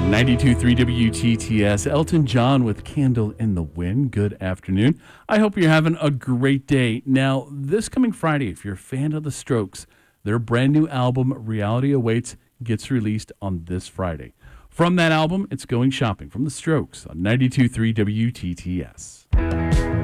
92.3 WTTS, Elton John with Candle in the Wind. Good afternoon. I hope you're having a great day. Now, this coming Friday, if you're a fan of The Strokes, their brand new album, Reality Awaits, gets released on this Friday. From that album, it's Going Shopping from The Strokes on 92.3 WTTS.